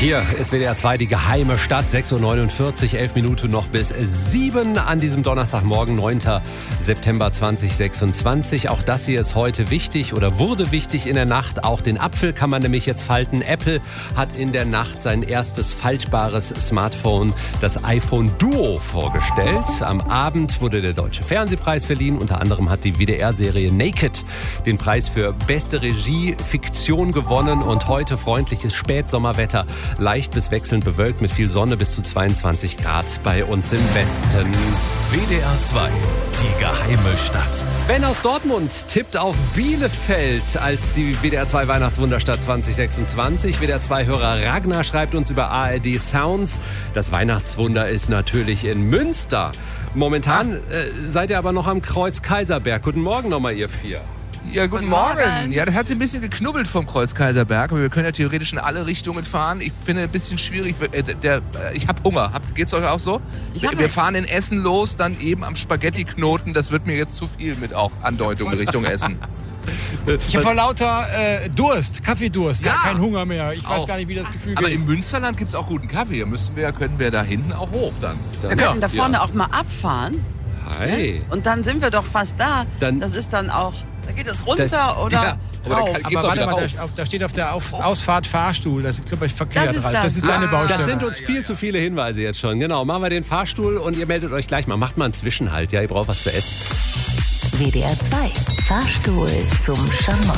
Hier ist WDR 2, die geheime Stadt, 6.49 Uhr, 11 Minuten noch bis 7 an diesem Donnerstagmorgen, 9. September 2026. Auch das hier ist heute wichtig oder wurde wichtig in der Nacht. Auch den Apfel kann man nämlich jetzt falten. Apple hat in der Nacht sein erstes faltbares Smartphone, das iPhone Duo, vorgestellt. Am Abend wurde der Deutsche Fernsehpreis verliehen. Unter anderem hat die WDR-Serie Naked den Preis für beste Regie, Fiktion gewonnen. Und heute freundliches Spätsommerwetter. Leicht bis wechselnd bewölkt mit viel Sonne, bis zu 22 Grad bei uns im Westen. WDR 2, die geheime Stadt. Sven aus Dortmund tippt auf Bielefeld als die WDR 2 Weihnachtswunderstadt 2026. WDR 2 Hörer Ragnar schreibt uns über ARD Sounds. Das Weihnachtswunder ist natürlich in Münster. Momentan seid ihr aber noch am Kreuz Kaiserberg. Guten Morgen nochmal, ihr vier. Ja, guten Morgen. Ja, das hat sich ein bisschen geknubbelt vom Kreuz Kaiserberg. Aber wir können ja theoretisch in alle Richtungen fahren. Ich finde ein bisschen schwierig. Ich habe Hunger. Geht's euch auch so? Wir fahren in Essen los, dann eben am Spaghetti-Knoten. Das wird mir jetzt zu viel mit auch Andeutung in Richtung Essen. Ich habe vor lauter Durst, Kaffeedurst, Ja, kein Hunger mehr. Ich weiß auch. gar nicht, wie das Gefühl Aber geht. im Münsterland gibt's auch guten Kaffee. Können wir da hinten auch hoch dann. Wir können da vorne auch mal abfahren. Hi. Und dann sind wir doch fast da. Dann- das ist dann auch, da geht es runter Das- oder ja, aber rauf. da geht's Aber auch warte wieder mal, auf. da steht auf der Ausfahrt Fahrstuhl. Das ist, glaube ich, verkehrt, Das ist Ralf. das. Das ist deine Baustelle. Das sind uns viel zu viele Hinweise jetzt schon. Genau, machen wir den Fahrstuhl und ihr meldet euch gleich mal. Macht mal einen Zwischenhalt, ja, ihr braucht was zu essen. WDR 2, Fahrstuhl zum Schamott.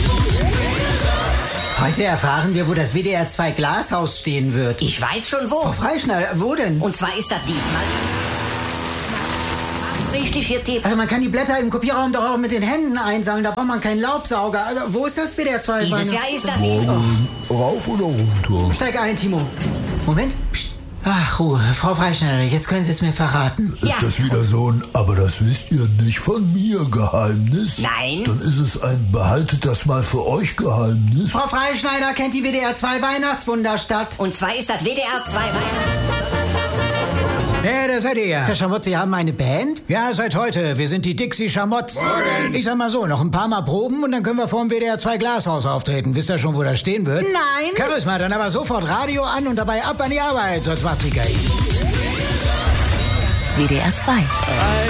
Heute erfahren wir, wo das WDR 2 Glashaus stehen wird. Ich weiß schon wo. Frau Freischneider, wo denn? Und zwar ist das diesmal richtig hier tief. Also man kann die Blätter im Kopierraum doch auch mit den Händen einsammeln, da braucht man keinen Laubsauger. Also wo ist das WDR 2? Dieses Jahr ist das. Rauf oder runter? Steig ein, Timo. Moment. Psst. Ach, Ruhe. Frau Freischneider, jetzt können Sie es mir verraten. Ja. Ist das wieder so ein, aber das wisst ihr nicht von mir Geheimnis? Nein. Dann ist es ein behaltet das mal für euch Geheimnis. Frau Freischneider kennt die WDR 2 Weihnachtswunderstadt. Und zwar ist das WDR 2 Weihnachten. Ja, da seid ihr. Herr Schamott, Sie haben eine Band? Ja, seit heute. Wir sind die Dixie Schamotts. Ich sag mal so, noch ein paar Mal proben und dann können wir vor dem WDR 2 Glashaus auftreten. Wisst ihr schon, wo das stehen wird? Nein. Charisma, dann aber sofort Radio an und dabei ab an die Arbeit, sonst macht's die KI. WDR 2.